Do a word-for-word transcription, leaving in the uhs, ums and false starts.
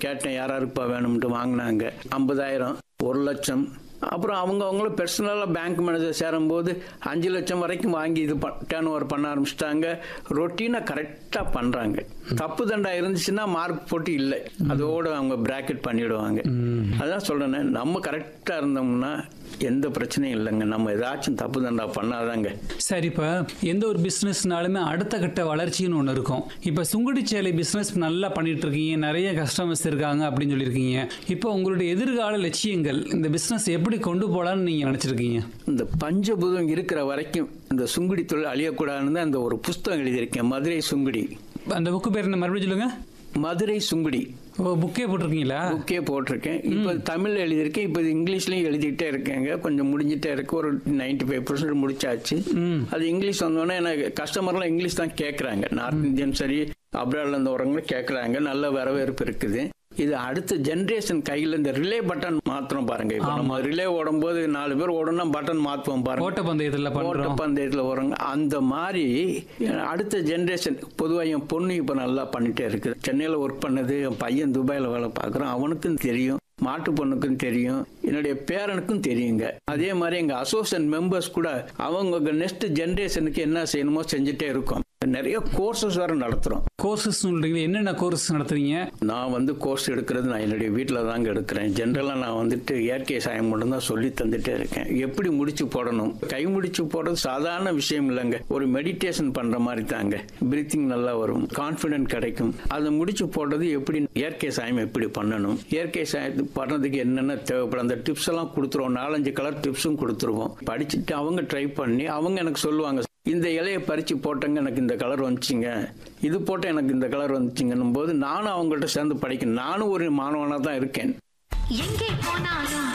கேட்டேன் யார் யாருப்பா வேணும்ட்டு வாங்கினாங்க. ஐம்பதாயிரம், ஒரு லட்சம். அப்புறம் அவங்க அவங்களும் பர்சனலாக பேங்க் மேனேஜர் சேரும்போது அஞ்சு லட்சம் வரைக்கும் வாங்கி இது டேர்ன் ஓவர் பண்ண ஆரம்பிச்சிட்டாங்க. ரொட்டீனாக கரெக்டாக பண்ணுறாங்க. தப்பு தண்டா இருந்துச்சுன்னா மார்க் போட்டு இல்லை, அதோடு அவங்க பிராக்கெட் பண்ணிவிடுவாங்க. அதான் சொல்கிறேன், நம்ம கரெக்டாக இருந்தோம்னா எந்த பிரச்சனையும் இல்லைங்க. நம்ம ஏதாச்சும் தப்பு தண்டா பண்ணாதாங்க. சரி, இப்போ எந்த ஒரு பிஸ்னஸ்னாலுமே அடுத்த கட்ட வளர்ச்சின்னு ஒன்று இருக்கும். இப்போ சுங்குடி சேலை பிஸ்னஸ் நல்லா பண்ணிட்டு இருக்கீங்க, நிறைய கஸ்டமர்ஸ் இருக்காங்க அப்படின்னு சொல்லியிருக்கீங்க. இப்போ உங்களுடைய எதிர்கால லட்சியங்கள், இந்த பிஸ்னஸ் எப்படி கொண்டு போகலான்னு நீங்கள் நினச்சிருக்கீங்க? இந்த பஞ்சபூதம் இருக்கிற வரைக்கும் இந்த சுங்குடி தொழில் அழியக்கூடாதுன்னு தான் அந்த ஒரு புஸ்தகம் எழுதியிருக்கேன், மதுரை சுங்குடி. அந்த புக்கு பேர் என்ன மறுபடியும் சொல்லுங்க? மதுரை சுங்குடி. ஓ, புக்கே போட்டிருக்கீங்களா? புக்கே போட்டிருக்கேன். இப்போ தமிழ் எழுதியிருக்கேன், இப்போ இங்கிலீஷ்லயும் எழுதிக்கிட்டே இருக்கேங்க. கொஞ்சம் முடிஞ்சிட்டே இருக்கு, ஒரு நைன்டி ஃபைவ் பர்சன்ட் முடிச்சாச்சு. அது இங்கிலீஷ் வந்தோடனே எனக்கு கஸ்டமர்லாம் இங்கிலீஷ் தான் கேட்குறாங்க. நார்த் இந்தியன் சரி, அப்ராட்ல இருந்து வரவங்களும் கேட்குறாங்க. நல்ல வரவேற்பு இருக்குது. இது அடுத்த ஜென்ரேஷன் கையில் இந்த ரிலே பட்டன் மாத்திரம் பாருங்க. இப்போ நம்ம ரிலே ஓடும் போது நாலு பேர் ஓடணும்னா பட்டன் மாற்றுவோம் பாருங்க. ஓட்ட பந்தயத்தில் ஓட்ட பந்தயத்தில் வருங்க. அந்த மாதிரி அடுத்த ஜென்ரேஷன் பொதுவாக என் பொண்ணு இப்போ நல்லா பண்ணிட்டே இருக்குது. சென்னையில் ஒர்க் பண்ணது, என் பையன் துபாயில் வேலை பார்க்குறான், அவனுக்கும் தெரியும். மாட்டு பொண்ணுக்கும் தெரியும், என்னுடைய பேரனுக்கும் தெரியுங்க. அதே மாதிரி எங்க அசோசியேஷன் மெம்பர்ஸ் கூட அவங்க நெக்ஸ்ட் ஜென்ரேஷனுக்கு என்ன செய்யணுமோ செஞ்சுட்டே இருக்கோம். நிறைய கோர்சஸ் வேற நடத்துறோம். கோர்சஸ் சொல்றீங்க, என்னென்ன கோர்ஸ் நடத்துறீங்க? நான் வந்து கோர்ஸ் எடுக்கிறது நான் என்னுடைய வீட்டில் தாங்க எடுக்கிறேன். ஜென்ரலாக நான் வந்துட்டு இயற்கை சாயம் மட்டும் தான் சொல்லி தந்துட்டே இருக்கேன். எப்படி முடிச்சு போடணும், கை முடிச்சு போடுறது சாதாரண விஷயம் இல்லைங்க. ஒரு மெடிடேஷன் பண்ற மாதிரி தாங்க. பிரீத்திங் நல்லா வரும், கான்ஃபிடென்ட் கிடைக்கும். அதை முடிச்சு போடுறது எப்படி, இயற்கை சாயம் எப்படி பண்ணணும், இயற்கை சாயத்துக்கு பண்ணுறதுக்கு என்னென்ன தேவைப்படும் அந்த டிப்ஸ் எல்லாம் கொடுத்துருவோம். நாலஞ்சு கலர் டிப்ஸும் கொடுத்துருவோம். படிச்சுட்டு அவங்க ட்ரை பண்ணி அவங்க எனக்கு சொல்லுவாங்க, இந்த இலையை பறிச்சு போட்டங்க எனக்கு இந்த கலர் வந்துச்சுங்க, இது போட்ட எனக்கு இந்த கலர் வந்துச்சுங்கன்னும் போது நானும் அவங்கள்ட்ட சேர்ந்து படிக்கணும். நானும் ஒரு மாணவனாக தான் இருக்கேன். எங்கே போனாலும்